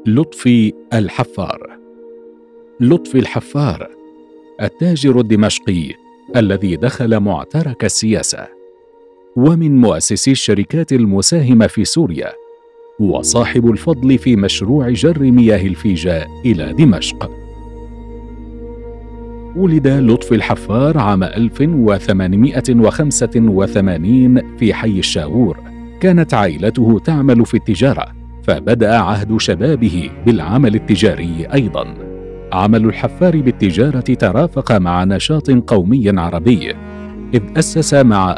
لطفي الحفار. لطفي الحفار التاجر الدمشقي الذي دخل معترك السياسة، ومن مؤسسي الشركات المساهمة في سوريا، وصاحب الفضل في مشروع جر مياه الفيجاء إلى دمشق. ولد لطفي الحفار عام 1885 في حي الشاغور. كانت عائلته تعمل في التجارة، فبدأ عهد شبابه بالعمل التجاري أيضاً. عمل الحفار بالتجارة ترافق مع نشاط قومي عربي، إذ أسس مع